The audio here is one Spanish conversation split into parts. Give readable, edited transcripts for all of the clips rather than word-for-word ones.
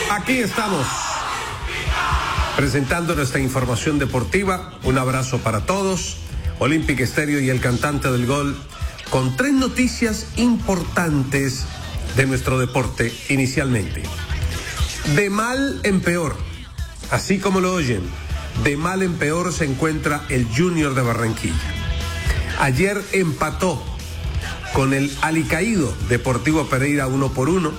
Aquí estamos, presentando nuestra información deportiva. Un abrazo para todos. Olympic Estéreo y el cantante del gol, con 3 noticias importantes de nuestro deporte inicialmente. De mal en peor, así como lo oyen, de mal en peor se encuentra el Junior de Barranquilla. Ayer empató con el alicaído Deportivo Pereira 1-1.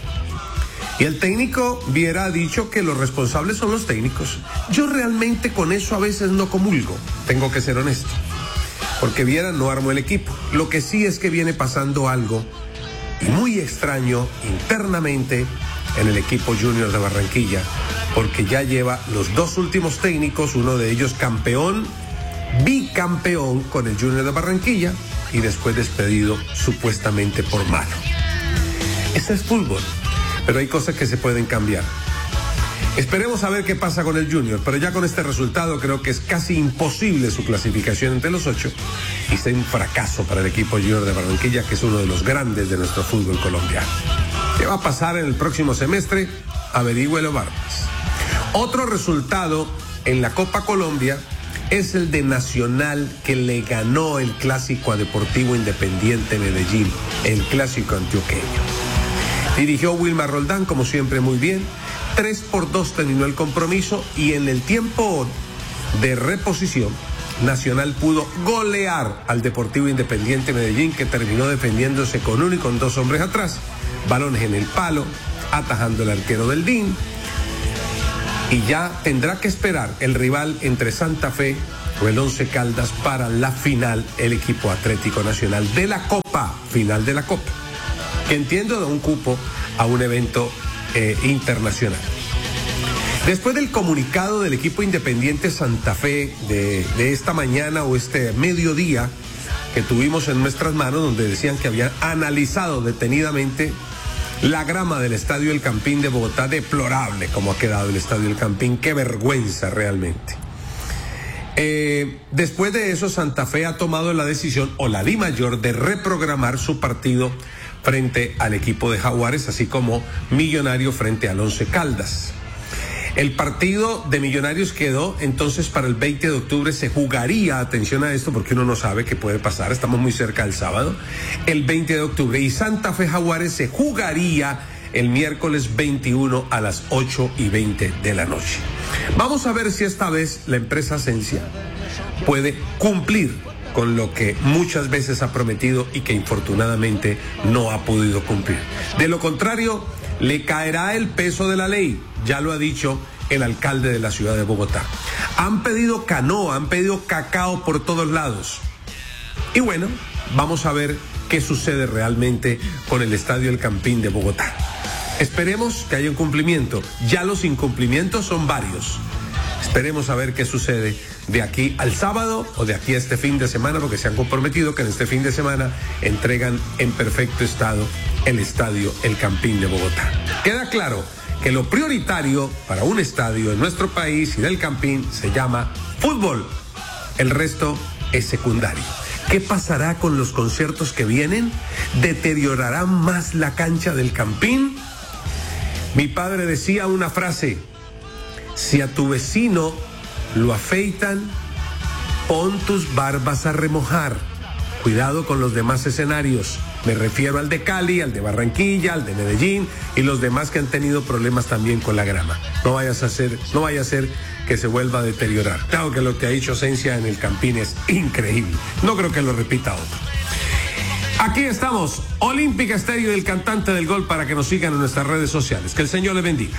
Y el técnico Viera ha dicho que los responsables son los técnicos. Yo realmente con eso a veces no comulgo, tengo que ser honesto, porque Viera no armó el equipo. Lo que sí es que viene pasando algo muy extraño internamente en el equipo Junior de Barranquilla, porque ya lleva los 2 últimos técnicos, uno de ellos campeón, bicampeón con el Junior de Barranquilla, y después despedido supuestamente por malo. Ese es fútbol, pero hay cosas que se pueden cambiar. Esperemos a ver qué pasa con el Junior, pero ya con este resultado creo que es casi imposible su clasificación entre los 8 y sea un fracaso para el equipo Junior de Barranquilla, que es uno de los grandes de nuestro fútbol colombiano. ¿Qué va a pasar en el próximo semestre? Averígüelo, Barbas. Otro resultado en la Copa Colombia es el de Nacional, que le ganó el clásico a Deportivo Independiente Medellín, el clásico antioqueño. Dirigió Wilmar Roldán, como siempre, muy bien. 3-2 terminó el compromiso, y en el tiempo de reposición, Nacional pudo golear al Deportivo Independiente Medellín, que terminó defendiéndose con 1 y con 2 hombres atrás, balones en el palo, atajando el arquero del DIN. Y ya tendrá que esperar el rival entre Santa Fe o el Once Caldas para la final, el equipo Atlético Nacional de la Copa, final de la Copa, que entiendo da un cupo a un evento internacional. Después del comunicado del equipo Independiente Santa Fe de esta mañana o este mediodía que tuvimos en nuestras manos, donde decían que habían analizado detenidamente la grama del Estadio El Campín de Bogotá, deplorable como ha quedado el Estadio El Campín, qué vergüenza realmente. Después de eso, Santa Fe ha tomado la decisión, o la DIMAYOR, de reprogramar su partido frente al equipo de Jaguares, así como Millonario frente al Once Caldas. El partido de Millonarios quedó entonces para el 20 de octubre, se jugaría, atención a esto porque uno no sabe qué puede pasar, estamos muy cerca del sábado, el 20 de octubre, y Santa Fe Jaguares se jugaría el miércoles 21 a las 8:20 de la noche. Vamos a ver si esta vez la empresa Ascensia puede cumplir con lo que muchas veces ha prometido y que infortunadamente no ha podido cumplir. De lo contrario, le caerá el peso de la ley, ya lo ha dicho el alcalde de la ciudad de Bogotá. Han pedido canoa, han pedido cacao por todos lados. Y bueno, vamos a ver qué sucede realmente con el Estadio El Campín de Bogotá. Esperemos que haya un cumplimiento. Ya los incumplimientos son varios. Esperemos a ver qué sucede de aquí al sábado o de aquí a este fin de semana, porque se han comprometido que en este fin de semana entregan en perfecto estado el Estadio El Campín de Bogotá. Queda claro que lo prioritario para un estadio en nuestro país y del Campín se llama fútbol. El resto es secundario. ¿Qué pasará con los conciertos que vienen? ¿Deteriorará más la cancha del Campín? Mi padre decía una frase: si a tu vecino lo afeitan, pon tus barbas a remojar. Cuidado con los demás escenarios. Me refiero al de Cali, al de Barranquilla, al de Medellín y los demás que han tenido problemas también con la grama. No vaya a ser que se vuelva a deteriorar. Claro que lo que ha dicho Ascensia en el Campín es increíble. No creo que lo repita otro. Aquí estamos, Olympic Estéreo y el cantante del gol, para que nos sigan en nuestras redes sociales. Que el Señor le bendiga.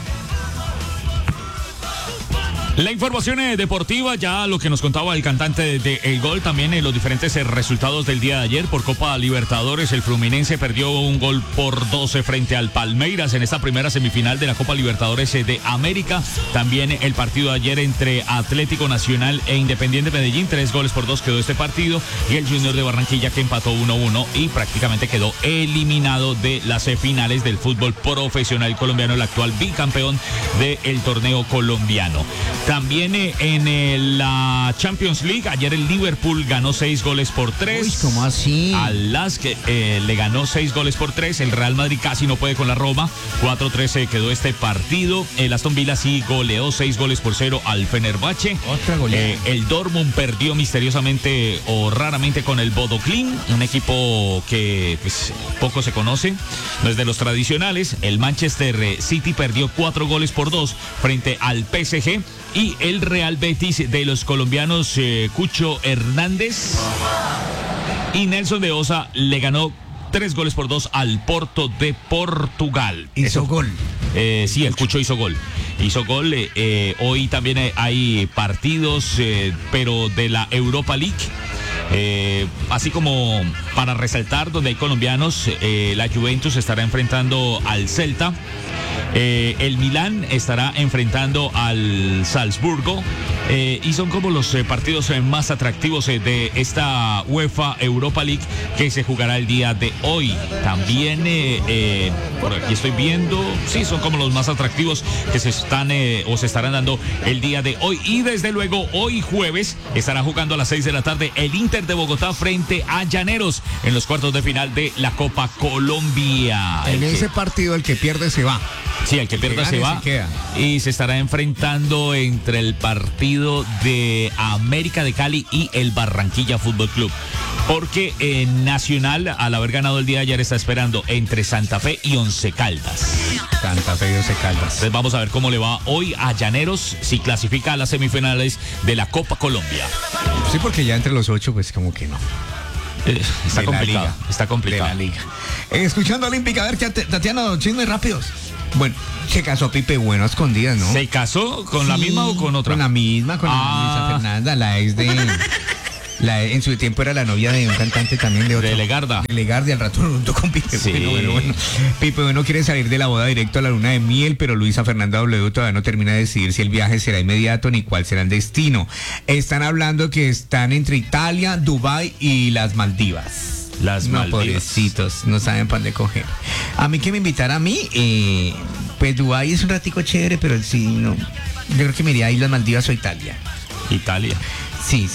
La información deportiva, ya lo que nos contaba el cantante de El Gol, también en los diferentes resultados del día de ayer por Copa Libertadores. El Fluminense perdió 1-12 frente al Palmeiras en esta primera semifinal de la Copa Libertadores de América. También el partido de ayer entre Atlético Nacional e Independiente Medellín, 3-2 quedó este partido, y el Junior de Barranquilla, que empató 1-1 y prácticamente quedó eliminado de las finales del fútbol profesional colombiano, el actual bicampeón del torneo colombiano. También en la Champions League, ayer el Liverpool ganó 6-3. Uy, ¿cómo así? Al Lask le ganó 6-3. El Real Madrid casi no puede con la Roma. 4-3 quedó este partido. El Aston Villa sí goleó 6-0 al Fenerbahce. Otra goleada. El Dortmund perdió misteriosamente o raramente con el Bodo Glimt, un equipo que pues, poco se conoce, no es de los tradicionales. El Manchester City perdió 4-2 frente al PSG. Y el Real Betis de los colombianos Cucho Hernández y Nelson de Osa le ganó 3-2 al Porto de Portugal. Hizo gol. Sí, el Cucho hizo gol. Hoy también hay partidos, pero de la Europa League. Así como para resaltar, donde hay colombianos, la Juventus estará enfrentando al Celta. El Milán estará enfrentando al Salzburgo y son como los partidos más atractivos de esta UEFA Europa League que se jugará el día de hoy. También por aquí estoy viendo, sí, son como los más atractivos que se están o se estarán dando el día de hoy. Y desde luego hoy jueves estará jugando a las 6 de la tarde el Inter de Bogotá frente a Llaneros en los cuartos de final de la Copa Colombia. En ese partido el que pierde se va. Sí, el que pierda se va y se estará enfrentando entre el partido de América de Cali y el Barranquilla Fútbol Club. Porque Nacional, al haber ganado el día de ayer, está esperando entre Santa Fe y Once Caldas. Santa Fe y Once Caldas. Entonces vamos a ver cómo le va hoy a Llaneros si clasifica a las semifinales de la Copa Colombia. Sí, porque ya entre los 8, pues como que no. Está complicado. Está complicado. De la liga. Escuchando Olímpica, a ver, Tatiana, chismes rápidos. Bueno, se casó Pipe Bueno a escondidas, ¿no? ¿Se casó con la misma o con otra? Con la misma, con Luisa Fernanda, la ex de... en su tiempo era la novia de un cantante también de otro. De Legarda. De Legarda, al rato junto con Pipe Bueno. Bueno. Pipe Bueno quiere salir de la boda directo a la luna de miel, pero Luisa Fernanda W todavía no termina de decidir si el viaje será inmediato ni cuál será el destino. Están hablando que están entre Italia, Dubái y las Maldivas. Maldivas. Pobrecitos, no saben para dónde coger. A mí que me invitara a mí, pues Dubái es un ratico chévere, pero sí, no. Yo creo que me iría a Islas Maldivas o Italia. Italia. Sí.